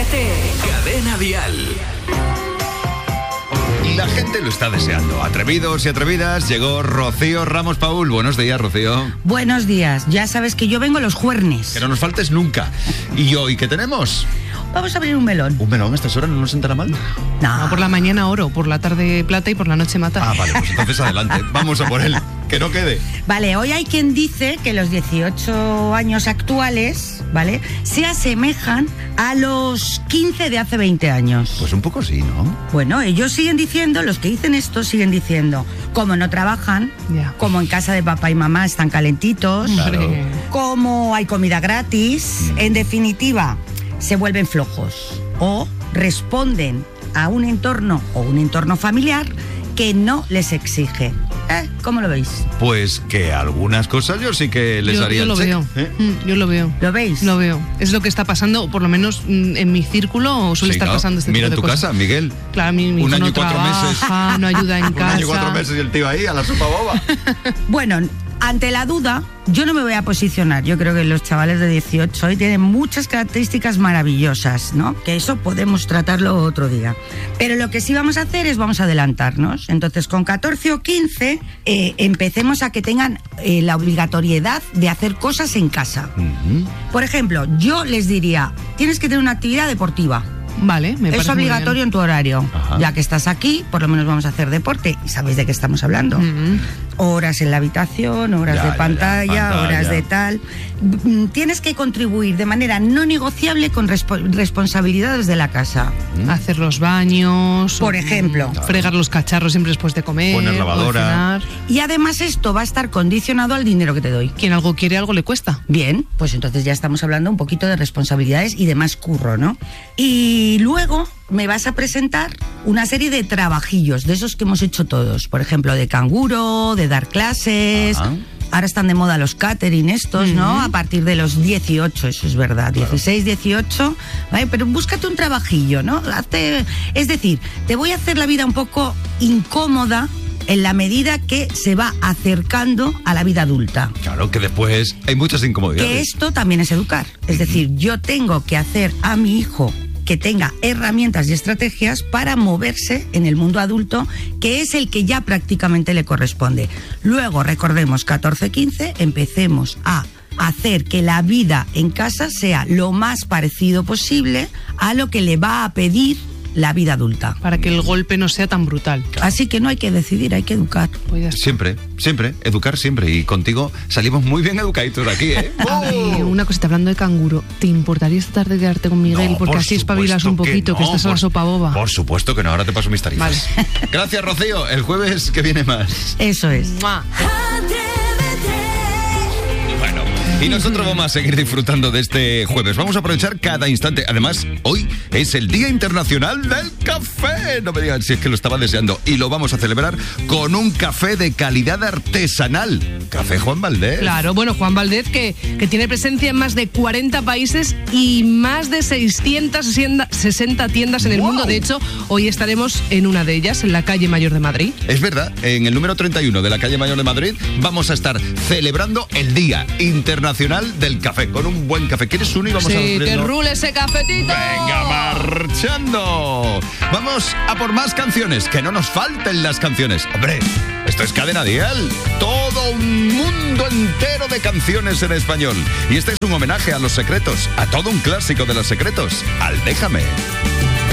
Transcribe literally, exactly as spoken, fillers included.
siete. Cadena Dial. La gente lo está deseando. Atrevidos y atrevidas, llegó Rocío Ramos Paul. Buenos días, Rocío. Buenos días. Ya sabes que yo vengo los juernes. Que no nos faltes nunca. ¿Y hoy qué tenemos? Vamos a abrir un melón. ¿Un melón a estas horas no nos sentará mal? No. No, por la mañana oro, por la tarde plata y por la noche mata. Ah, vale, pues entonces adelante. Vamos a por él. Que no quede. Vale, hoy hay quien dice que los dieciocho años actuales, ¿vale?, se asemejan a los quince de hace veinte años. Pues un poco sí, ¿no? Bueno, ellos siguen diciendo, los que dicen esto siguen diciendo, como no trabajan, Ya. como en casa de papá y mamá están calentitos, Claro. Hombre. como hay comida gratis, en definitiva, se vuelven flojos o responden a un entorno o un entorno familiar que no les exige. ¿Eh? ¿Cómo lo veis? Pues que algunas cosas yo sí que les yo, haría yo el lo check, veo. ¿eh? Mm, Yo lo veo. ¿Lo veis? Lo veo. Es lo que está pasando, o por lo menos mm, en mi círculo suele Sí, estar ¿no? pasando este Mira en tipo tu de cosas. casa, Miguel. Claro, mi, mi Un hijo año no y cuatro trabaja, meses. no ayuda en Un casa. año y cuatro meses y el tío ahí a la sopa boba. Bueno, ante la duda, yo no me voy a posicionar. Yo creo que los chavales de dieciocho hoy tienen muchas características maravillosas, ¿no? Que eso podemos tratarlo otro día. Pero lo que sí vamos a hacer es vamos a adelantarnos. Entonces, con catorce o quince, eh, empecemos a que tengan eh, la obligatoriedad de hacer cosas en casa. Ujú. Por ejemplo, yo les diría, tienes que tener una actividad deportiva. Vale, me parece Es muy obligatorio bien. en tu horario. Ajá. Ya que estás aquí, por lo menos vamos a hacer deporte. Y sabéis de qué estamos hablando. Mm. Horas en la habitación, horas Ya, de ya, ya, pantalla, pantalla. horas de tal. Mm, Tienes que contribuir de manera no negociable con respo- responsabilidades de la casa. Hacer los baños. Por o, ejemplo. mm, Fregar los cacharros siempre después de comer. Poner o de lavadora. cenar. Y además esto va a estar condicionado al dinero que te doy. Quien algo quiere, algo le cuesta. Bien, pues entonces ya estamos hablando un poquito de responsabilidades y de más curro, ¿no? Y luego me vas a presentar una serie de trabajillos, de esos que hemos hecho todos. Por ejemplo, de canguro, de dar clases. Ajá. Ahora están de moda los catering estos, ¿no? A partir de los dieciocho, eso es verdad. dieciséis, dieciocho, ¿vale? Pero búscate un trabajillo, ¿no? Hazte- es decir, te voy a hacer la vida un poco incómoda en la medida que se va acercando a la vida adulta. Claro, que después hay muchas incomodidades. Que esto también es educar. Es decir, yo tengo que hacer a mi hijo que tenga herramientas y estrategias para moverse en el mundo adulto, que es el que ya prácticamente le corresponde. Luego, recordemos, catorce quince, empecemos a hacer que la vida en casa sea lo más parecido posible a lo que le va a pedir la vida adulta. Para que el golpe no sea tan brutal. Así que no hay que decidir, hay que educar. Pues ya está. Siempre, siempre, educar siempre. Y contigo salimos muy bien educaditos de aquí, ¿eh? Ay, una cosita, hablando de canguro, ¿te importaría esta tarde quedarte con Miguel? No, Porque por así espabilas supuesto un poquito, que, no, estás a la por- sopa boba. Por supuesto que no, ahora te paso mis tarifas. Vale. Gracias, Rocío. El jueves que viene más. Eso es. ¡Mua! Bueno, y nosotros vamos a seguir disfrutando de este jueves. Vamos a aprovechar cada instante. Además, hoy es el Día Internacional del Café. No me digan si es que lo estaba deseando. Y lo vamos a celebrar con un café de calidad artesanal. Café Juan Valdez. Claro, bueno, Juan Valdez, que, que tiene presencia en más de cuarenta países y más de seiscientas sesenta tiendas en el ¡Wow! mundo. De hecho, hoy estaremos en una de ellas, en la calle Mayor de Madrid. Es verdad, en el número treinta y uno de la calle Mayor de Madrid vamos a estar celebrando el Día Internacional del Café. Con un buen café. ¿Quieres uno y vamos a Sí, que abriendo? rule ese cafetito. ¡Venga, marchando! Vamos a por más canciones, que no nos falten las canciones. Hombre, esto es Cadena Dial. Todo un mundo entero de canciones en español. Y este es un homenaje a Los Secretos, a todo un clásico de Los Secretos, al Déjame.